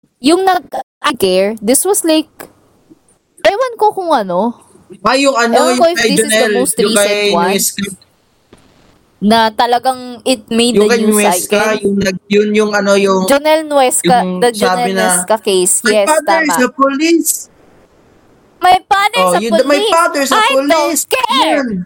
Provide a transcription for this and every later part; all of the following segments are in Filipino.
Yung nag-care, this was like, ewan ko kung ano. Yung Ewan ko yung if kay this is the Jonel, most yung recent kay one Nuesca, na talagang it made yung the kay news Nuesca, cycle. yung Jonel Nuesca, yung the sabi Jonel na, Nuesca case. my Yes, father is tama. the police. My father Oh, sa my police. father is the I don't police. care. Yan.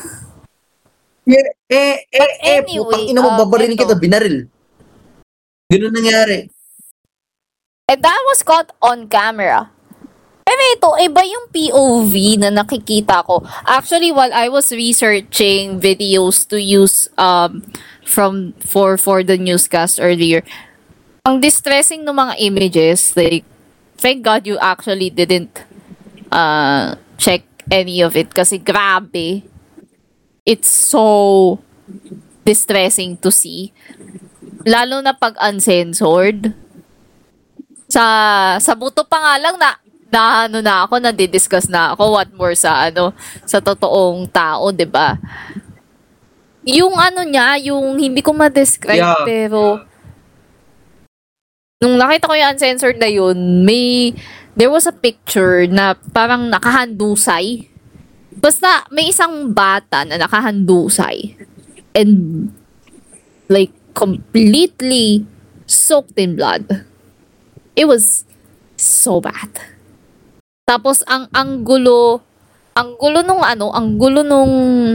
But Putang anyway, ina mo, babarilin kita, eto. binaril. Ganun nangyari. And that was caught on camera. Pero ito, iba yung POV na nakikita ko. Actually, while I was researching videos to use for the newscast earlier, ang distressing ng mga images, like, thank God you actually didn't check any of it kasi grabe. It's so distressing to see. Lalo na pag uncensored. Sa buto pa nga lang na ako, nadi-discuss na ako, what more sa totoong tao, 'di ba? Yung ano niya, yung hindi ko ma-describe Yeah. pero nung nakita ko yung uncensored na yun, there was a picture na parang nakahandusay. Basta may isang bata na nakahandusay and like completely soaked in blood. It was so bad. Tapos ang gulo nung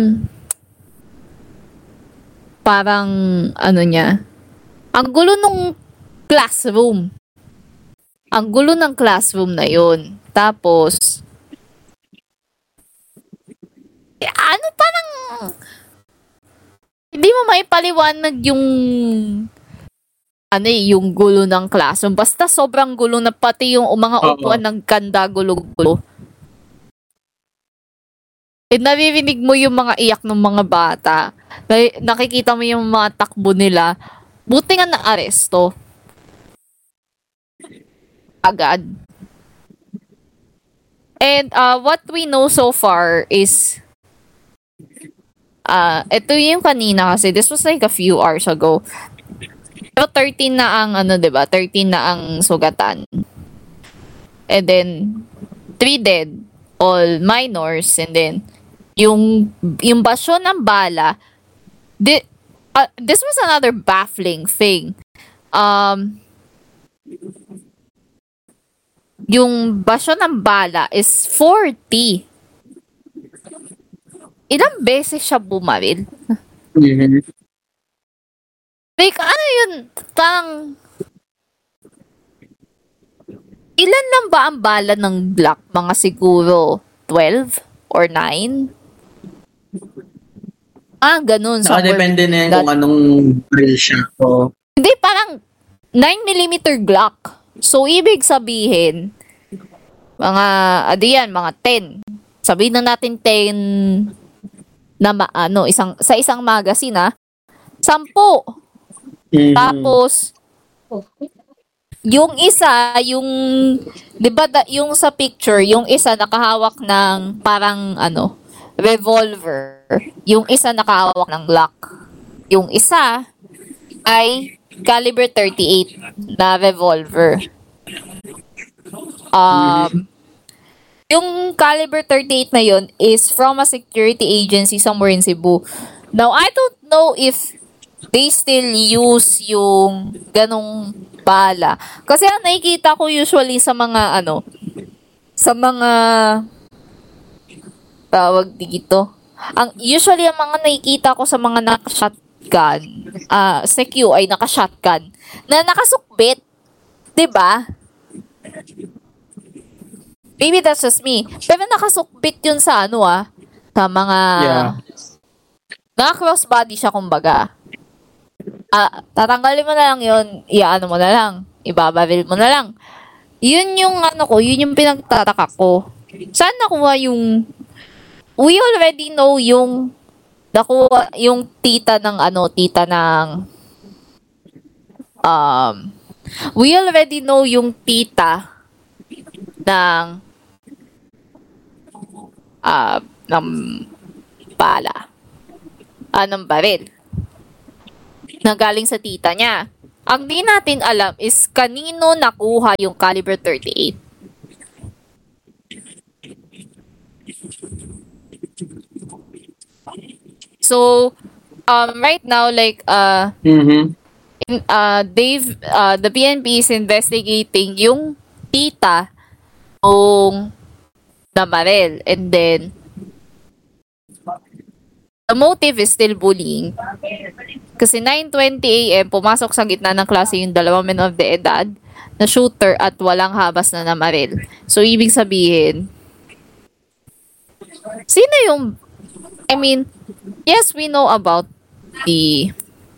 parang ano niya. Ang gulo nung classroom. Ang gulo ng classroom na 'yon. Tapos ano parang hindi mo maipaliwanag yung yung gulo ng classroom. Basta sobrang gulo na pati yung mga upuan ng kanda gulo-gulo. Eh, naririnig mo yung mga iyak ng mga bata. Nakikita mo yung mga takbo nila. Buti nga na-aresto. Agad. And what we know so far is ito yung kanina kasi this was like a few hours ago. Pero 13 na ang 'di ba? 13 na ang sugatan. And then 3 dead, all minors, and then yung basyo ng bala, this was another baffling thing. Yung basyo ng bala is 40. Ilang beses siya bumaril? Mm-hmm. Like, ano yun? Parang, ilan lang ba ang bala ng Glock? Mga siguro 12 or 9? Ganun. Nakadepende na yan kung anong drill siya. So, hindi, parang 9mm Glock. So, ibig sabihin, mga 10. Sabihin na natin 10 na sa isang magazine 10. Tapos, yung isa, di ba yung sa picture, yung isa nakahawak ng parang revolver. Yung isa nakahawak ng Glock. Yung isa ay caliber 38 na revolver. Yung caliber 38 na yun is from a security agency somewhere in Cebu. Now, I don't know if they still use yung ganong bala. Kasi ang nakikita ko usually sa mga tawag dito. Usually ang mga nakikita ko sa mga naka-shotgun, CQ ay naka-shotgun na nakasukbit. 'Di ba? Maybe that's just me. Pero nakasukbit yun sa sa mga naka-crossbody siya kumbaga. Tatanggalin mo na lang yun, mo na lang, ibabaril mo na lang. Yun yung yun yung pinagtataka ko. Saan nakuha yung, we already know yung, nakuha yung tita ng, we already know yung tita ng bala. Ng baril. Na galing sa tita niya. Ang di natin alam is kanino nakuha yung caliber 38. So, right now, like, Mm-hmm. the PNP is investigating yung tita ng namaril. And then, the motive is still bullying. Kasi 9:20 a.m., pumasok sa gitna ng klase yung dalawang men of the edad na shooter at walang habas na namaril. So, ibig sabihin, sino yung, I mean, yes, we know about the,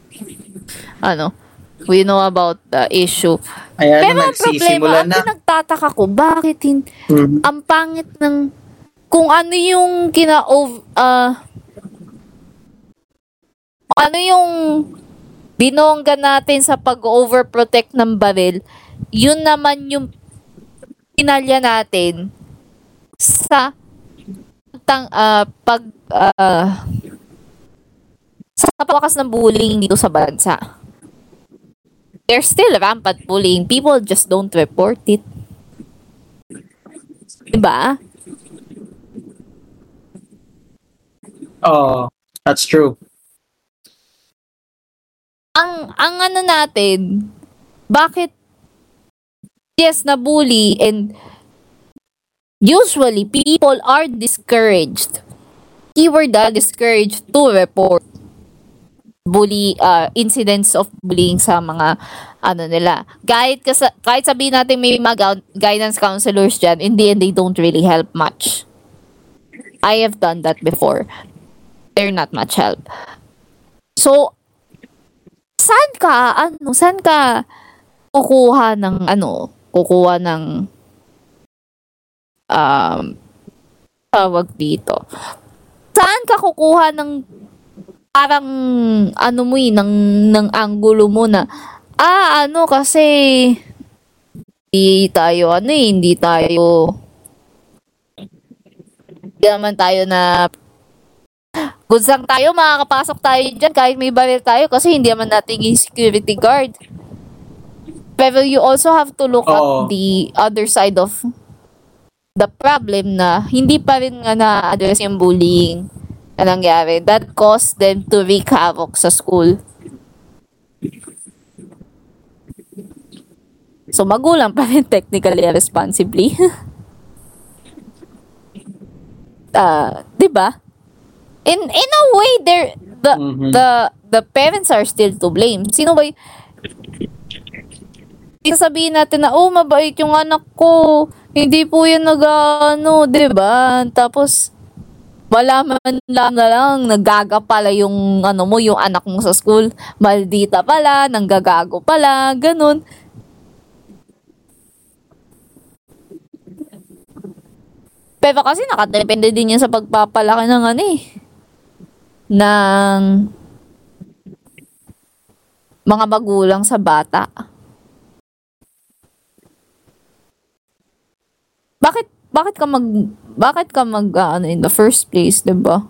we know about the issue. Ayan, Pero ang nagsisimula problema, ang na. pinagtataka ko, bakit Mhm. ang pangit ng, kung ano yung ano yung binongga natin sa pag-overprotect ng baril, yun naman yung pinalya natin sa sa pawakas ng bullying dito sa bansa. There's still rampant bullying. People just don't report it. Diba? Oh, that's true. Ang ano natin, bakit yes, na-bully and usually people are discouraged. Keyword discouraged to report incidents of bullying sa mga nila. Kahit sabihin natin may mga guidance counselors dyan, in the end, they don't really help much. I have done that before. They're not much help. So, saan ka kukuha ng tawag dito. Saan ka kukuha ng parang ng anggulo mo na kasi hindi naman tayo na goods lang tayo, makakapasok tayo dyan kahit may baril tayo kasi hindi naman natin yung security guard. Pero you also have to look at the other side of the problem na hindi pa rin nga na-address yung bullying na nangyari. That caused them to wreak havoc sa school. So, magulang pa rin technically responsibly. Diba? In a way, the parents are still to blame. Sino ba sasabihin natin na, mabait yung anak ko. Hindi po yan diba? Tapos, wala man lang na lang, nagaga pala yung yung anak mo sa school. Maldita pala, nanggagago pala, ganun. Pero kasi nakadepende din yan sa pagpapalaki ng ng mga magulang sa bata. Bakit ka mag in the first place, 'di ba?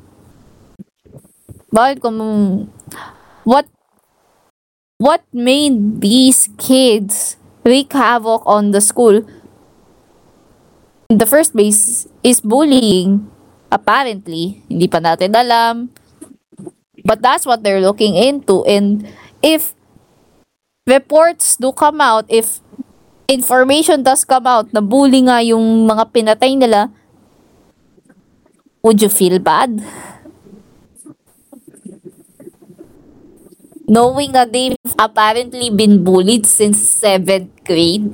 What made these kids wreak havoc on the school in the first place is bullying. Apparently, hindi pa natin alam. But that's what they're looking into. And if reports do come out, if information does come out na bully nga yung mga pinatay nila, would you feel bad? Knowing that they've apparently been bullied since 7th grade.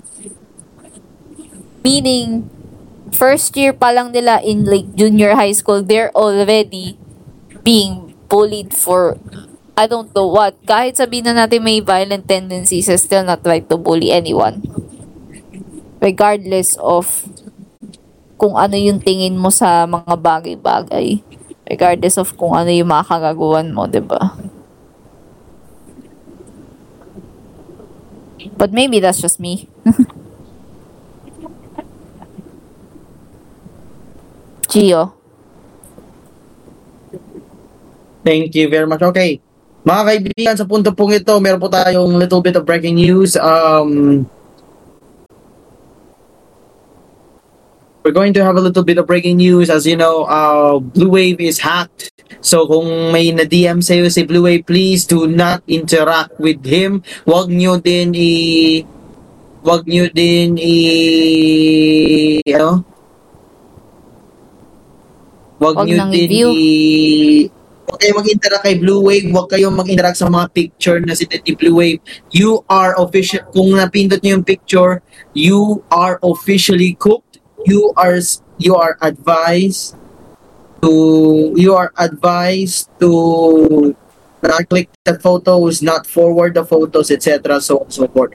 Meaning, first year pa lang nila in like junior high school, they're already being bullied for I don't know what. Kahit sabihin na natin may violent tendencies, it's still not right to bully anyone. Regardless of kung ano yung tingin mo sa mga bagay-bagay. Regardless of kung ano yung mga kagagawan mo, diba? But maybe that's just me. Gio. Thank you very much. Okay. Mga kaibigan, sa punto pong ito, meron po tayong little bit of breaking news. We're going to have a little bit of breaking news. As you know, Blue Wave is hacked. So kung may na-DM sa'yo si Blue Wave, please do not interact with him. Wag nyo din ano? Wag Wag nyo nang din i-view. Huwag kayong mag-interact kay Blue Wave. Huwag kayong mag-interact sa mga picture na sinend ni Blue Wave. You are official. Kung napindot nyo yung picture, you are officially cooked. You are advised to not click the photos, not forward the photos, etc. So on so forth.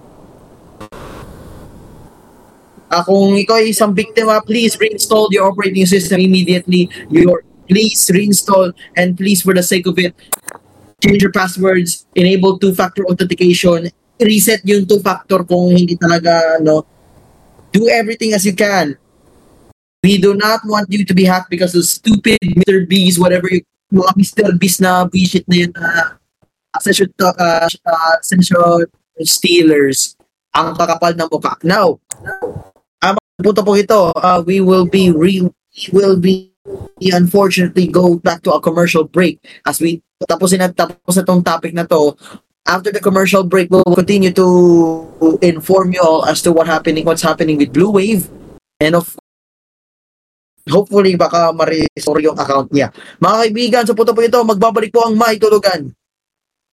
Kung ikaw ay isang biktima, please reinstall your operating system immediately. Please reinstall, and please, for the sake of it, change your passwords, enable two-factor authentication, reset yung two-factor kung hindi talaga, do everything as you can. We do not want you to be hacked because of stupid Mr. Beast, whatever mga Mr. Beast na bullshit na yun session stealers ang kakapal ng mukha. Now, punto po ito, we will be unfortunately go back to a commercial break as we tapos na tong topic na to. After the commercial break, we'll continue to inform you all as to what's happening with Blue Wave, and hopefully baka ma-restore yung account niya. Mga kaibigan, sa punto po ito, magbabalik po ang May Tulugan.